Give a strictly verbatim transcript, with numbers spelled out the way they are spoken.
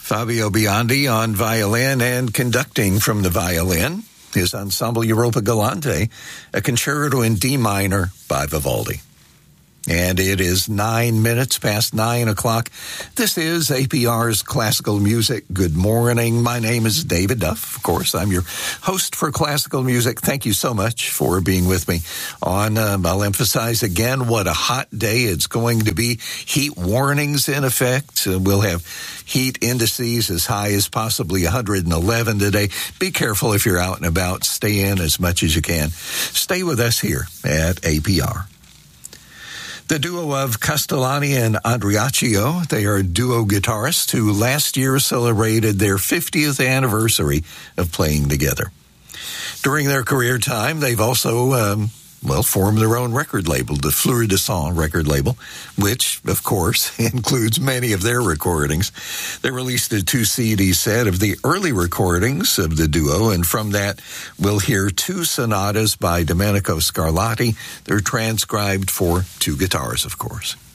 Fabio Biondi on violin and conducting from the violin is Ensemble Europa Galante, a concerto in D minor by Vivaldi. And it is nine minutes past nine o'clock. This is A P R's Classical Music. Good morning. My name is David Duff. Of course, I'm your host for Classical Music. Thank you so much for being with me on, um, I'll emphasize again what a hot day it's going to be. Heat warnings in effect. Uh, we'll have heat indices as high as possibly one hundred eleven today. Be careful if you're out and about. Stay in as much as you can. Stay with us here at A P R. The duo of Castellani and Andriaccio, they are duo guitarists who last year celebrated their fiftieth anniversary of playing together. During their career time, they've also, um, well, formed their own record label, the Fleur de Sang record label, which, of course, includes many of their recordings. They released a two C D set of the early recordings of the duo, and from that, we'll hear two sonatas by Domenico Scarlatti. They're transcribed for two guitars, of course.